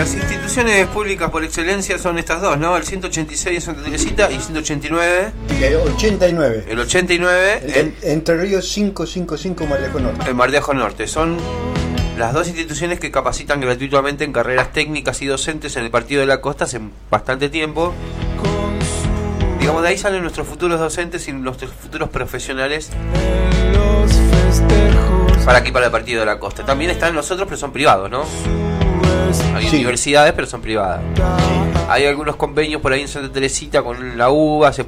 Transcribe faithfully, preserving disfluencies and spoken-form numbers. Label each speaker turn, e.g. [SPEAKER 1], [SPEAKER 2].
[SPEAKER 1] Las instituciones públicas por excelencia son estas dos, ¿no? El ciento ochenta y seis en Santa Teresita y ciento ochenta y nueve.
[SPEAKER 2] Y el ochenta y nueve.
[SPEAKER 1] El ochenta y nueve
[SPEAKER 2] El,
[SPEAKER 1] en,
[SPEAKER 2] Entre Ríos quinientos cincuenta y cinco Mardejo Norte.
[SPEAKER 1] en Mardejo Norte. Son las dos instituciones que capacitan gratuitamente en carreras técnicas y docentes en el Partido de la Costa hace bastante tiempo. Digamos, de ahí salen nuestros futuros docentes y nuestros futuros profesionales para aquí, para el Partido de la Costa. También están los otros, pero son privados, ¿no? Hay
[SPEAKER 2] Sí.
[SPEAKER 1] universidades, pero son privadas. Sí. Hay algunos convenios por ahí en Santa Teresita con la U B A, se